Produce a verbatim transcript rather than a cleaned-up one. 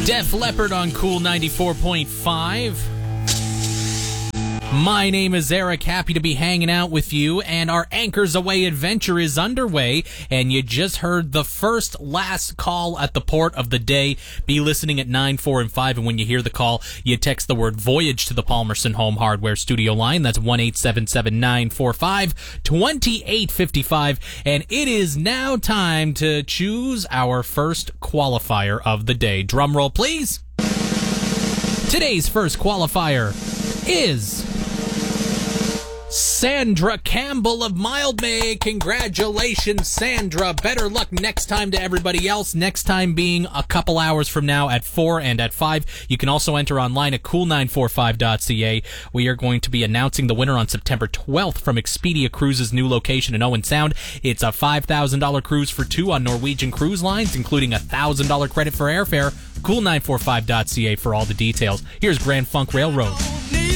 Def Leppard on Cool ninety-four point five. My name is Eric, happy to be hanging out with you, and our Anchors Away adventure is underway, and you just heard the first last call at the port of the day. Be listening at nine, four, and five, and when you hear the call, you text the word Voyage to the Palmerston Home Hardware Studio line. That's one eight seven seven, nine four five, two eight five five, and it is now time to choose our first qualifier of the day. Drum roll, please. Today's first qualifier is Sandra Campbell of Mildmay. Congratulations, Sandra. Better luck next time to everybody else. Next time being a couple hours from now at four and at five. You can also enter online at cool nine four five dot c a. We are going to be announcing the winner on September twelfth from Expedia Cruises' new location in Owen Sound. It's a five thousand dollars cruise for two on Norwegian Cruise Lines, including a one thousand dollars credit for airfare. cool nine four five dot c a for all the details. Here's Grand Funk Railroad.